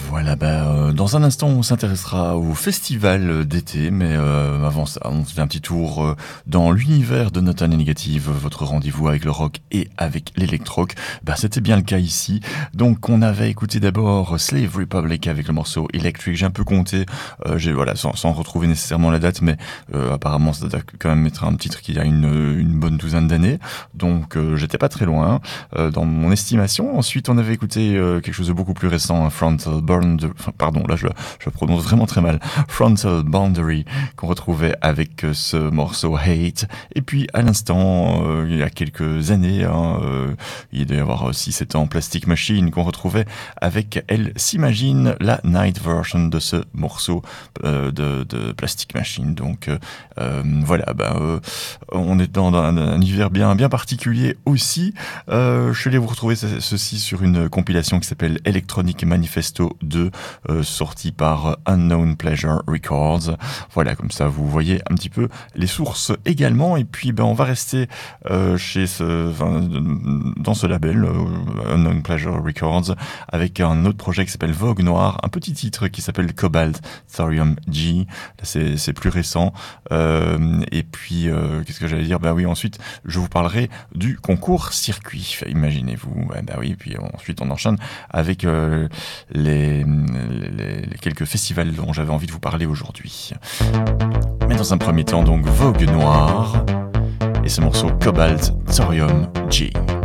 Voilà, dans un instant, on s'intéressera au festival d'été, mais avant ça, on fait un petit tour dans l'univers de Note Négative, votre rendez-vous avec le rock et avec l'électroc. C'était bien le cas ici. Donc, on avait écouté d'abord Slave Republic avec le morceau Electric. J'ai un peu compté, sans retrouver nécessairement la date, mais apparemment, ça doit quand même être un titre qui a une bonne douzaine d'années. Donc, j'étais pas très loin dans mon estimation. Ensuite, on avait écouté quelque chose de beaucoup plus récent, Frontal je prononce vraiment très mal. Frontal Boundary, qu'on retrouvait avec ce morceau Hate. Et puis, à l'instant, il y a quelques années, il doit y avoir 6-7 ans, Plastic Machine, qu'on retrouvait avec Elle s'imagine, la night version de ce morceau de Plastic Machine. Donc, on est dans un univers bien particulier aussi. Je suis allé vous retrouver ceci sur une compilation qui s'appelle Electronic Manifesto 2, sorti par Unknown Pleasure Records. Voilà, comme ça vous voyez un petit peu les sources également. Et puis on va rester dans ce label Unknown Pleasure Records avec un autre projet qui s'appelle Vogue Noire, un petit titre qui s'appelle Cobalt Thorium G. Là, c'est plus récent. Et puis qu'est-ce que j'allais dire? Ensuite je vous parlerai du concours circuit. Imaginez-vous. Puis ensuite on enchaîne avec les quelques festivals dont j'avais envie de vous parler aujourd'hui. Mais dans un premier temps, donc, Vogue Noire et ce morceau Cobalt Thorium G.